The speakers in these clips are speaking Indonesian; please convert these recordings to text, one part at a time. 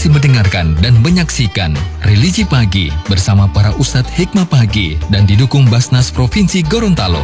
masih mendengarkan dan menyaksikan Religi Pagi bersama para Ustadz Hikmah Pagi dan didukung Basnas Provinsi Gorontalo.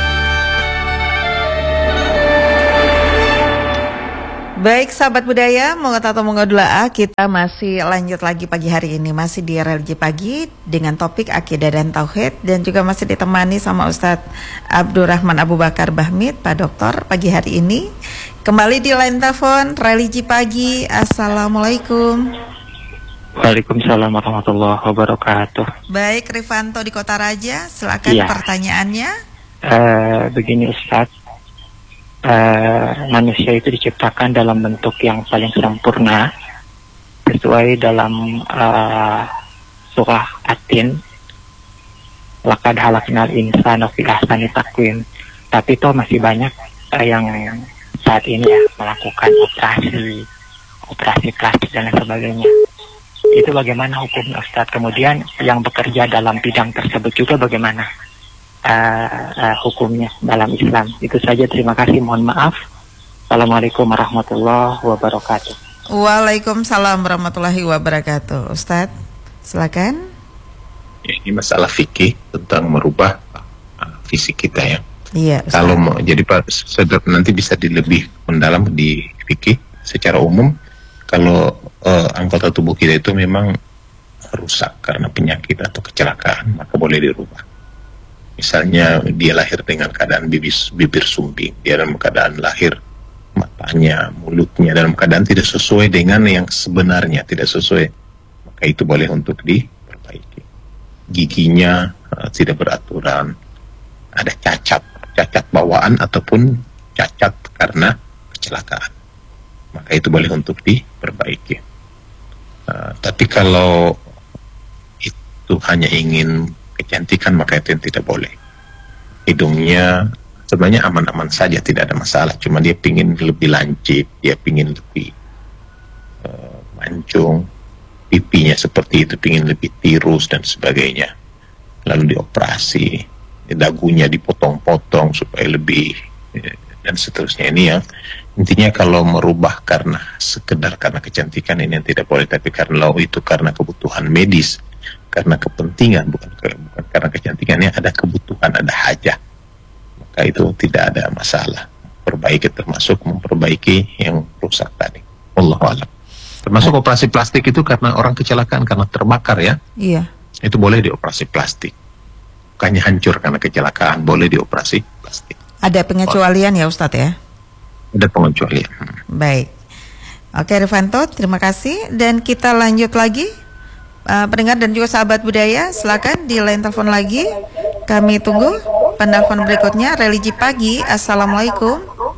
Baik sahabat budaya, moga tato moga doa, kita masih lanjut lagi pagi hari ini, masih di Religi Pagi dengan topik akidah dan tauhid, dan juga masih ditemani sama Ustadz Abdurrahman Abu Bakar Bahmid, Pak Dokter, pagi hari ini. Kembali di line telepon Religi Pagi. Assalamualaikum. Waalaikumsalam warahmatullahi wabarakatuh. Baik, Rifanto di Kota Raja, silakan pertanyaannya. Begini Ustadz, manusia itu diciptakan dalam bentuk yang paling sempurna sesuai dalam surah At-Tin, laqad khalaqnal insana fi ahsani taqwim. Tapi toh masih banyak yang saat ini ya melakukan operasi plastik dan lain sebagainya. Itu bagaimana hukumnya Ustadz? Kemudian yang bekerja dalam bidang tersebut juga bagaimana hukumnya dalam Islam? Itu saja, terima kasih, mohon maaf. Assalamualaikum warahmatullahi wabarakatuh. Waalaikumsalam warahmatullahi wabarakatuh. Ustadz, silakan. Ini masalah fikih tentang merubah fisik kita ya. Iya, Ustadz. Kalau mau jadi Pak Saudara nanti bisa lebih mendalam di fikih secara umum. Kalau anggota tubuh kita itu memang rusak karena penyakit atau kecelakaan, maka boleh dirubah. Misalnya dia lahir dengan keadaan bibir sumbing, dia dalam keadaan lahir matanya, mulutnya dalam keadaan tidak sesuai dengan yang sebenarnya, tidak sesuai, maka itu boleh untuk diperbaiki. Giginya tidak beraturan, ada cacat bawaan ataupun cacat karena kecelakaan, maka itu boleh untuk diperbaiki. Tapi kalau itu hanya ingin kecantikan, maka itu yang tidak boleh. Hidungnya sebenarnya aman-aman saja, tidak ada masalah, cuma dia pingin lebih lancip, dia pingin lebih mancung, pipinya seperti itu, pingin lebih tirus dan sebagainya, lalu dioperasi, dagunya dipotong-potong supaya lebih dan seterusnya. Ini yang intinya kalau merubah sekedar karena kecantikan, ini yang tidak boleh. Tapi kalau itu karena kebutuhan medis, karena kepentingan, bukan karena kecantikannya, ada kebutuhan, ada hajat, maka itu tidak ada masalah. Perbaiki, termasuk memperbaiki yang rusak tadi. Wallahu a'lam. Termasuk operasi plastik itu karena orang kecelakaan, karena terbakar ya. Iya. Itu boleh dioperasi plastik. Bukannya hancur karena kecelakaan, boleh dioperasi plastik. Ada pengecualian ya Ustadz ya? Ada pengecualian. Baik. Oke Rifanto, terima kasih. Dan kita lanjut lagi. Pendengar dan juga sahabat budaya, silakan di line telepon lagi. Kami tunggu penelpon berikutnya. Religi Pagi, assalamualaikum.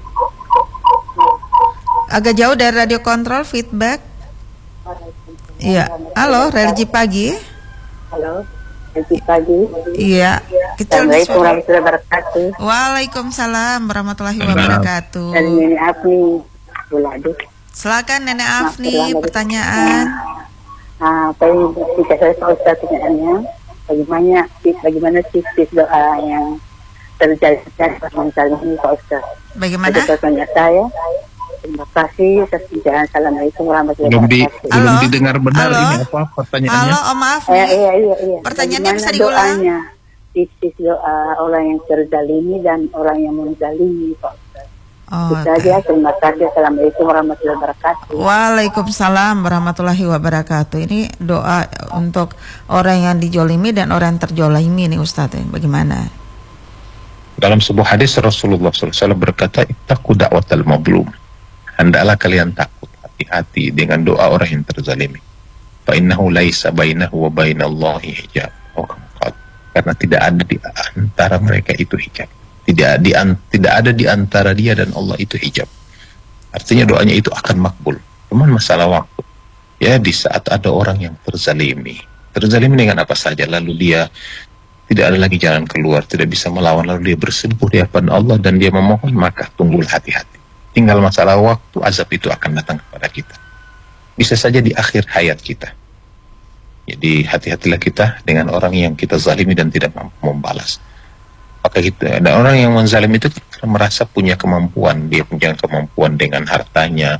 Agak jauh dari radio kontrol, feedback. Iya, halo Religi Pagi. Halo, Religi Pagi. Iya, Assalamualaikum warahmatullahi wabarakatuh. Waalaikumsalam warahmatullahi wabarakatuh. Dari Nenek Afni, Buladu. Silakan Nenek Afni, pertanyaan. Apa yang bisa saya tahu pertanyaannya, bagaimana sih doa yang terjadi ini Pak Ustaz? Bagaimana? Itu pertanyaan saya. Terima kasih. Assalamualaikum warahmatullahi wabarakatuh. Belum didengar benar. Halo? Ini apa pertanyaannya? Halo, maaf. Iya. Pertanyaannya bisa diulang? Doanya, doa orang yang terzalimi dan orang yang menzalimi Pak Ustaz. Itu saja, terima kasih. Assalamualaikum warahmatullahi wabarakatuh. Waalaikumsalam warahmatullahi wabarakatuh. Ini doa untuk orang yang dijolimi dan orang yang terjolimi nih Ustadz, bagaimana? Dalam sebuah hadis Rasulullah SAW berkata, ittaqu da'watal mazlum. Hendaklah kalian takut, hati-hati dengan doa orang yang terzalimi. Fa innahu laisa bainahu wa bainallahi hijab. Karena tidak ada di antara mereka itu hijab. Tidak ada di antara dia dan Allah itu hijab. Artinya doanya itu akan makbul. Cuman masalah waktu. Ya, di saat ada orang yang terzalimi dengan apa saja, lalu dia tidak ada lagi jalan keluar, tidak bisa melawan, lalu dia bersimpuh di hadapan Allah dan dia memohon, maka tunggulah hati-hati. Tinggal masalah waktu, azab itu akan datang kepada kita. Bisa saja di akhir hayat kita. Jadi hati-hatilah kita dengan orang yang kita zalimi dan tidak mampu membalas. Maka ada orang yang menzalim itu merasa punya kemampuan, dia punya kemampuan dengan hartanya,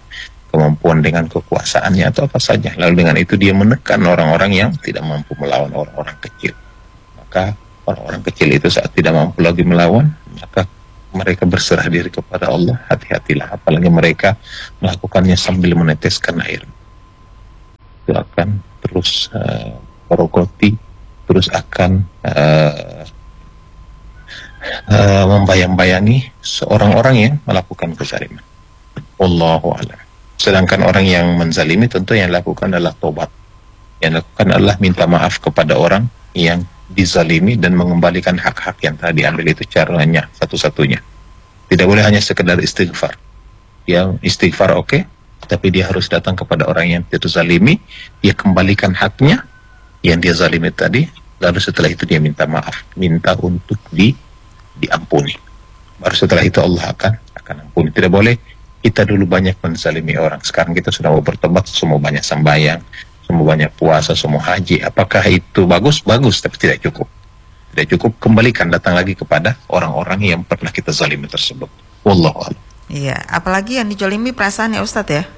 kemampuan dengan kekuasaannya atau apa saja. Lalu dengan itu dia menekan orang-orang yang tidak mampu melawan orang-orang kecil. Maka orang-orang kecil itu saat tidak mampu lagi melawan, maka mereka berserah diri kepada Allah. Hati-hatilah, apalagi mereka melakukannya sambil meneteskan air. Itu akan terus merogoti, terus akan membayang-bayangi seorang orang yang melakukan kezaliman. Wallahu a'lam. Sedangkan orang yang menzalimi tentu yang lakukan adalah tobat. Yang lakukan adalah minta maaf kepada orang yang dizalimi dan mengembalikan hak-hak yang telah diambil. Itu caranya satu-satunya. Tidak boleh hanya sekedar istighfar. Dia istighfar oke, tapi dia harus datang kepada orang yang terzalimi, dia kembalikan haknya yang dia zalimi tadi, lalu setelah itu dia minta maaf, minta untuk diampuni. Baru setelah itu Allah akan ampuni. Tidak boleh kita dulu banyak menzalimi orang, sekarang kita sudah mau bertobat, semua banyak sembahyang, semua banyak puasa, semua haji. Apakah itu bagus? Bagus, tapi tidak cukup. Tidak cukup, kembalikan, datang lagi kepada orang-orang yang pernah kita zalimi tersebut. Wallahu a'lam. Iya, apalagi yang dijolimi perasaan ya Ustadz ya.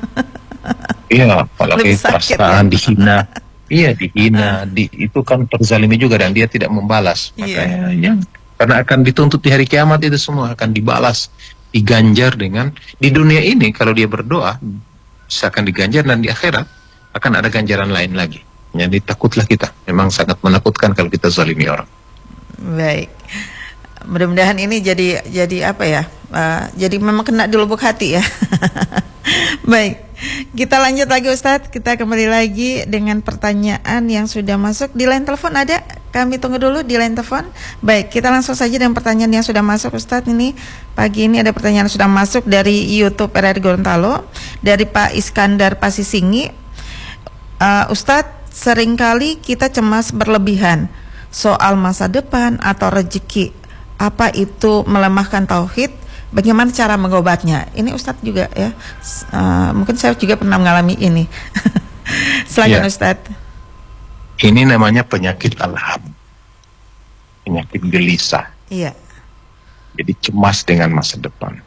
Iya, apalagi perasaan dihina. Iya, dihina, itu kan terzalimi juga dan dia tidak membalas. Makanya karena akan dituntut di hari kiamat, itu semua akan dibalas, diganjar dengan di dunia ini. Kalau dia berdoa akan diganjar, dan di akhirat akan ada ganjaran lain lagi. Jadi takutlah kita, memang sangat menakutkan kalau kita zalimi orang. Baik, mudah-mudahan ini jadi apa ya? Jadi memang kena di lubuk hati ya. Baik, kita lanjut lagi Ustadz. Kita kembali lagi dengan pertanyaan yang sudah masuk di line telepon. Ada? Kami tunggu dulu di line telepon. Baik, kita langsung saja dengan pertanyaan yang sudah masuk Ustadz. Ini pagi ini ada pertanyaan yang sudah masuk dari YouTube RRI Gorontalo, dari Pak Iskandar Pasisingi. Ustadz, seringkali kita cemas berlebihan soal masa depan atau rezeki. Apa itu melemahkan tauhid? Bagaimana cara mengobatnya? Ini Ustadz juga ya. Mungkin saya juga pernah mengalami ini. Silakan Ustadz. Ini namanya penyakit alham, penyakit gelisah. Iya. Jadi cemas dengan masa depan.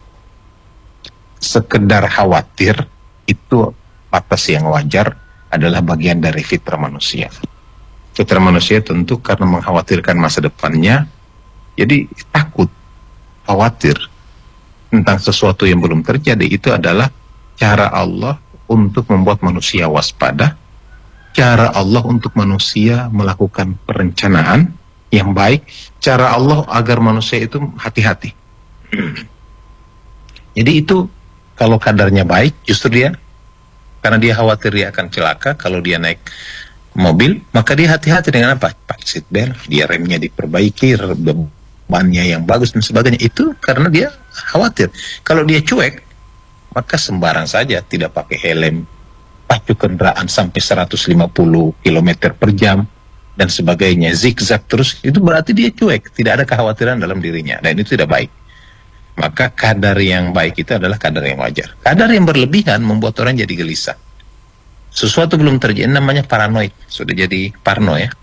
Sekedar khawatir itu batas yang wajar, adalah bagian dari fitrah manusia. Fitrah manusia tentu karena mengkhawatirkan masa depannya, jadi takut, khawatir tentang sesuatu yang belum terjadi. Itu adalah cara Allah untuk membuat manusia waspada, cara Allah untuk manusia melakukan perencanaan yang baik, cara Allah agar manusia itu hati-hati. Jadi itu kalau kadarnya baik, justru dia, karena dia khawatir dia akan celaka kalau dia naik mobil, maka dia hati-hati dengan apa? Pakai seat belt, dia remnya diperbaiki, bannya yang bagus dan sebagainya. Itu karena dia khawatir. Kalau dia cuek, maka sembarang saja, tidak pakai helm, pacu kendaraan sampai 150 km per jam dan sebagainya, zigzag terus, itu berarti dia cuek, tidak ada kekhawatiran dalam dirinya, dan itu tidak baik. Maka kadar yang baik itu adalah kadar yang wajar. Kadar yang berlebihan membuat orang jadi gelisah. Sesuatu belum terjadi, namanya paranoid, sudah jadi parno ya.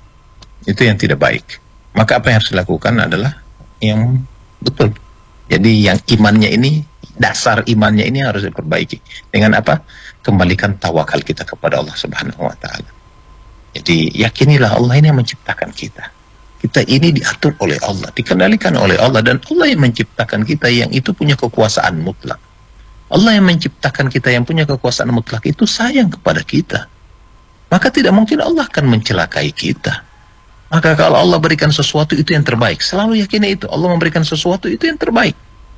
Itu yang tidak baik. Maka apa yang harus dilakukan adalah yang betul. Jadi yang imannya ini, dasar imannya ini harus diperbaiki. Dengan apa? Kembalikan tawakal kita kepada Allah Subhanahu wa Ta'ala. Jadi yakinilah Allah ini yang menciptakan kita. Kita ini diatur oleh Allah, dikendalikan oleh Allah, dan Allah yang menciptakan kita, yang itu punya kekuasaan mutlak. Allah yang menciptakan kita, yang punya kekuasaan mutlak, itu sayang kepada kita. Maka tidak mungkin Allah akan mencelakai kita. Maka kalau Allah berikan sesuatu, itu yang terbaik. Selalu yakini itu, Allah memberikan sesuatu, itu yang terbaik.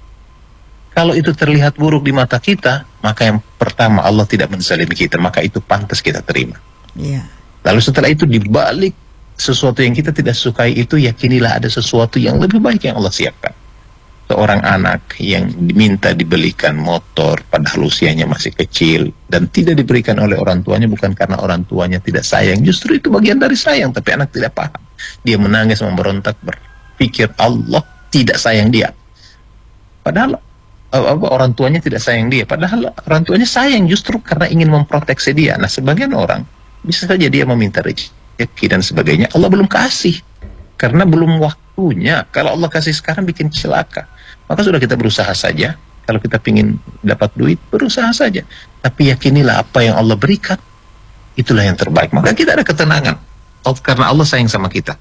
Kalau itu terlihat buruk di mata kita, maka yang pertama, Allah tidak menzalimi kita, maka itu pantas kita terima. Iya. Lalu setelah itu, dibalik sesuatu yang kita tidak sukai itu, yakinilah ada sesuatu yang lebih baik yang Allah siapkan. Seorang anak yang diminta dibelikan motor padahal usianya masih kecil dan tidak diberikan oleh orang tuanya, bukan karena orang tuanya tidak sayang, justru itu bagian dari sayang, tapi anak tidak paham. Dia menangis, memberontak, berpikir Allah tidak sayang dia. Padahal orang tuanya tidak sayang dia, padahal orang tuanya sayang justru karena ingin memproteksi dia. Nah, sebagian orang bisa saja dia meminta rezeki dan sebagainya, Allah belum kasih karena belum waktunya. Kalau Allah kasih sekarang bikin celaka. Maka sudah kita berusaha saja Kalau kita ingin dapat duit, berusaha saja. Tapi yakinilah apa yang Allah berikan, itulah yang terbaik. Maka kita ada ketenangan. Karena Allah sayang sama kita.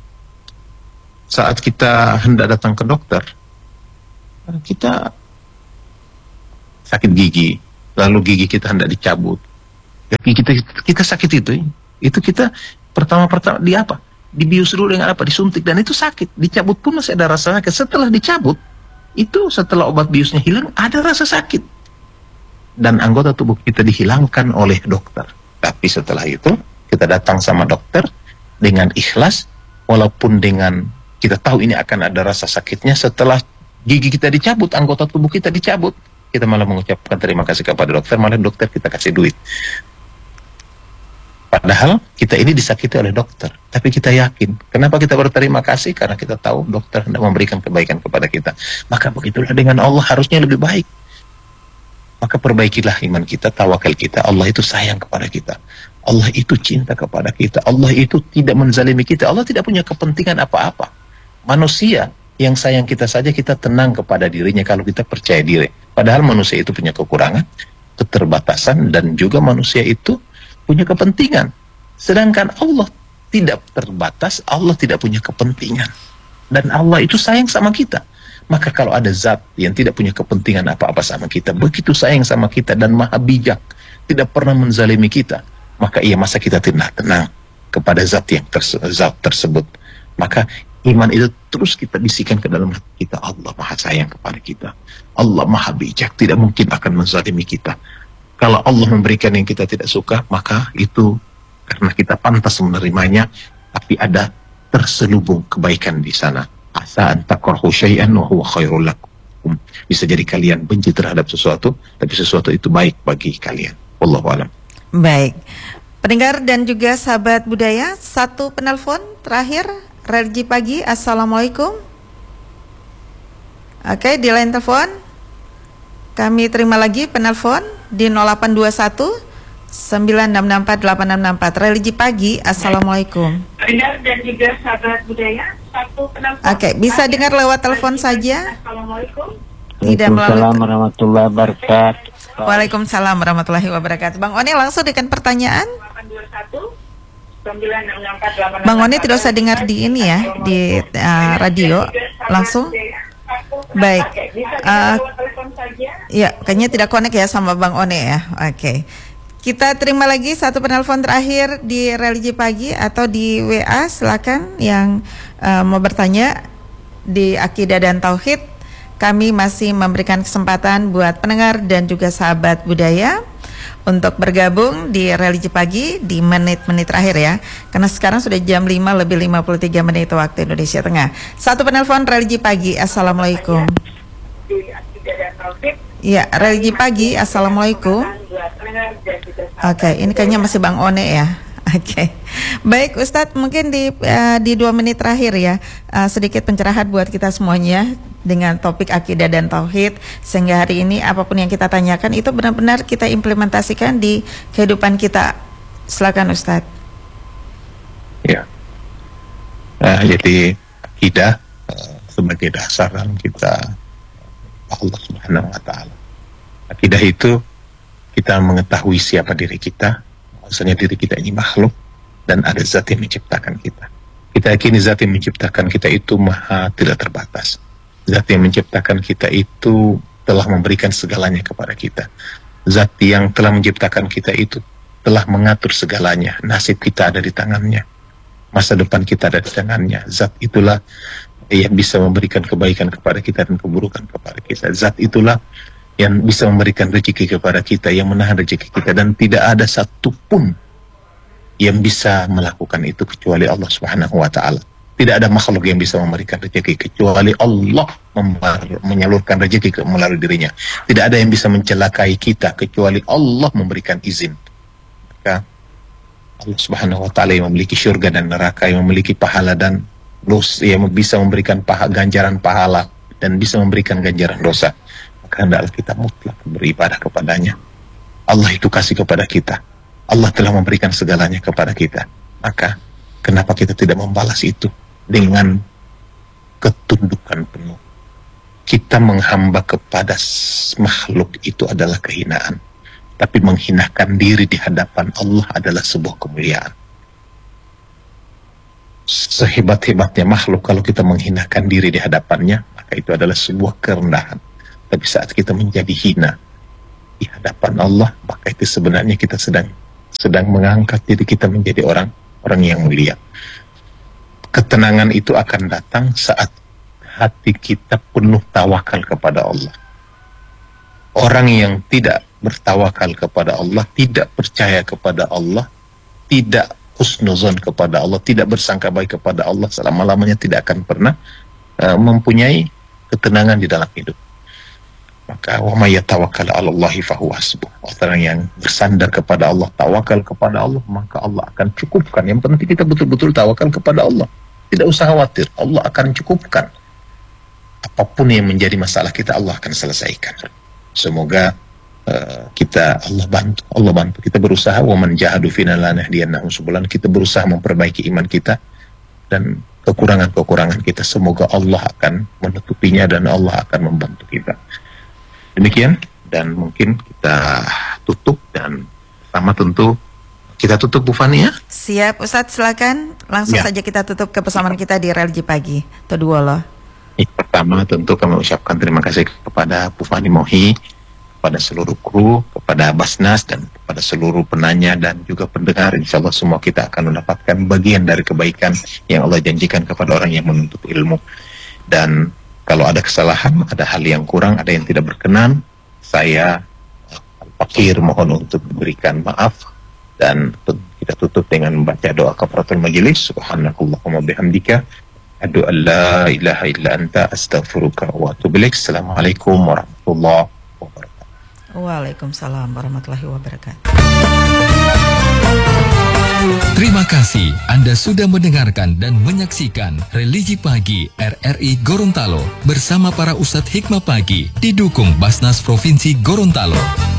Saat kita hendak datang ke dokter, kita sakit gigi, lalu gigi kita hendak dicabut. Kita sakit itu kita pertama di apa? Dibius dulu dengan apa? Disuntik, dan itu sakit. Dicabut pun masih ada rasa sakit. Setelah dicabut, itu setelah obat biusnya hilang, ada rasa sakit. Dan anggota tubuh kita dihilangkan oleh dokter. Tapi setelah itu, kita datang sama dokter dengan ikhlas, walaupun dengan kita tahu ini akan ada rasa sakitnya. Setelah gigi kita dicabut, anggota tubuh kita dicabut, kita malah mengucapkan terima kasih kepada dokter, malah dokter kita kasih duit. Padahal kita ini disakiti oleh dokter, tapi kita yakin. Kenapa kita berterima kasih? Karena kita tahu dokter hendak memberikan kebaikan kepada kita. Maka begitulah dengan Allah, harusnya lebih baik. Maka perbaikilah iman kita, tawakal kita. Allah itu sayang kepada kita. Allah itu cinta kepada kita. Allah itu tidak menzalimi kita. Allah tidak punya kepentingan apa-apa. Manusia yang sayang kita saja, kita tenang kepada dirinya kalau kita percaya diri. Padahal manusia itu punya kekurangan, keterbatasan, dan juga manusia itu punya kepentingan. Sedangkan Allah tidak terbatas, Allah tidak punya kepentingan. Dan Allah itu sayang sama kita. Maka kalau ada zat yang tidak punya kepentingan apa-apa sama kita, begitu sayang sama kita dan maha bijak, tidak pernah menzalimi kita, maka iya, masa kita tenang kepada zat yang zat tersebut. Maka iman itu terus kita bisikan ke dalam hati kita. Allah maha sayang kepada kita. Allah maha bijak, tidak mungkin akan menzalimi kita. Kalau Allah memberikan yang kita tidak suka, maka itu karena kita pantas menerimanya, tapi ada terselubung kebaikan di sana. Asa an takrahu syai'an wa huwa khairul lakum. Bisa jadi kalian benci terhadap sesuatu, tapi sesuatu itu baik bagi kalian. Wallahu a'lam. Baik. Pendengar dan juga sahabat budaya, satu penelpon terakhir, Religi Pagi. Assalamualaikum. Oke, di line telepon kami terima lagi penelpon di 0821 9664 Religi Pagi. Assalamualaikum. Dan juga sahabat budaya, satu penelpon. Oke, bisa dengar lewat telepon saja. Assalamualaikum. Tidak melalui. Waalaikumsalam warahmatullahi wabarakatuh. Waalaikumsalam warahmatullahi wabarakatuh. Bang Oni langsung dengan pertanyaan. 821 Bang Oni tidak usah dengar di ini ya, di radio langsung. Baik. Ya, kayaknya tidak connect ya sama Bang One ya. Oke. Kita terima lagi satu penelpon terakhir di Religi Pagi atau di WA, silakan yang mau bertanya di Akidah dan Tauhid. Kami masih memberikan kesempatan buat pendengar dan juga sahabat budaya untuk bergabung di Religi Pagi di menit-menit terakhir ya. Karena sekarang sudah jam 5:53 waktu Indonesia Tengah. Satu penelpon Religi Pagi. Assalamualaikum. Ya, Religi Pagi. Assalamualaikum. Oke, ini kayaknya masih Bang One ya. Oke. Baik Ustadz, mungkin di 2 menit terakhir ya, sedikit pencerahan buat kita semuanya dengan topik akidah dan tauhid, sehingga hari ini apapun yang kita tanyakan itu benar-benar kita implementasikan di kehidupan kita. Silakan Ustadz. Ya. Jadi akidah sebagai dasar dalam kita Allah Subhanahu wa taala. Akidah itu kita mengetahui siapa diri kita. Maksudnya diri kita ini makhluk dan ada zat yang menciptakan kita. Kita yakini zat yang menciptakan kita itu maha tidak terbatas. Zat yang menciptakan kita itu telah memberikan segalanya kepada kita. Zat yang telah menciptakan kita itu telah mengatur segalanya. Nasib kita ada di tangannya. Masa depan kita ada di tangannya. Zat itulah yang bisa memberikan kebaikan kepada kita dan keburukan kepada kita. Zat itulah yang bisa memberikan rezeki kepada kita, yang menahan rezeki kita, dan tidak ada satupun yang bisa melakukan itu kecuali Allah Subhanahu wa taala. Tidak ada makhluk yang bisa memberikan rezeki kecuali Allah menyalurkan rezeki melalui dirinya. Tidak ada yang bisa mencelakai kita kecuali Allah memberikan izin. Maka Allah Subhanahu wa taala yang memiliki syurga dan neraka, yang memiliki pahala dan dosa, yang bisa memberikan ganjaran pahala dan bisa memberikan ganjaran dosa. Maka hendaklah kita mutlak beribadah kepadanya. Allah itu kasih kepada kita. Allah telah memberikan segalanya kepada kita. Maka kenapa kita tidak membalas itu dengan ketundukan penuh? kita menghamba kepada makhluk itu adalah kehinaan. Tapi menghinakan diri di hadapan Allah adalah sebuah kemuliaan. Sehebat-hebatnya makhluk, kalau kita menghinakan diri di hadapannya, maka itu adalah sebuah kerendahan. Tapi saat kita menjadi hina di hadapan Allah, maka itu sebenarnya kita sedang mengangkat diri kita menjadi orang yang mulia. Ketenangan itu akan datang saat hati kita penuh tawakal kepada Allah. Orang yang tidak bertawakal kepada Allah, tidak percaya kepada Allah, tidak husnuzon kepada Allah, tidak bersangka baik kepada Allah, selama-lamanya tidak akan pernah mempunyai ketenangan di dalam hidup. Maka wa may yatawakkal 'alallahi fahuwa hasbuh. Orang yang bersandar kepada Allah, tawakal kepada Allah, maka Allah akan cukupkan. Yang penting kita betul-betul tawakal kepada Allah. Tidak usah khawatir, Allah akan cukupkan. Apapun yang menjadi masalah kita, Allah akan selesaikan. Semoga Allah bantu kita berusaha. Wa man jahadu fina lanahdiyannahum subulan. Kita berusaha memperbaiki iman kita dan kekurangan-kekurangan kita. Semoga Allah akan menutupinya dan Allah akan membantu kita. Demikian, dan mungkin kita tutup, dan sama tentu kita tutup Bu Fani ya. Siap Ustadz, silakan langsung saja kita tutup kebersamaan kita di Religi Pagi. Todduolo. Pertama tentu kami ucapkan terima kasih kepada Bu Fani Mohi, kepada seluruh kru, kepada Basnas, dan kepada seluruh penanya dan juga pendengar. Insya Allah semua kita akan mendapatkan bagian dari kebaikan yang Allah janjikan kepada orang yang menuntut ilmu. Dan kalau ada kesalahan, ada hal yang kurang, ada yang tidak berkenan, saya Al-Fakir mohon untuk diberikan maaf. Dan kita tutup dengan membaca doa kafaratul majelis. Subhanakallahumma bihamdika asyhadu an la ilaha illa anta astaghfiruka wa atubu ilaik. Assalamualaikum warahmatullahi wabarakatuh. Waalaikumsalam warahmatullahi wabarakatuh. Terima kasih Anda sudah mendengarkan dan menyaksikan Religi Pagi RRI Gorontalo bersama para Ustadz Hikmah Pagi, didukung Basnas Provinsi Gorontalo.